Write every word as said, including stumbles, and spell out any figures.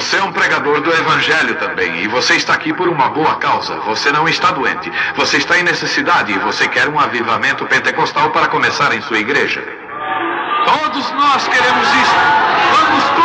Você é um pregador do evangelho também, e você está aqui por uma boa causa. Você não está doente. Você está em necessidade e você quer um avivamento pentecostal para começar em sua igreja. Todos nós queremos isso. Vamos todos.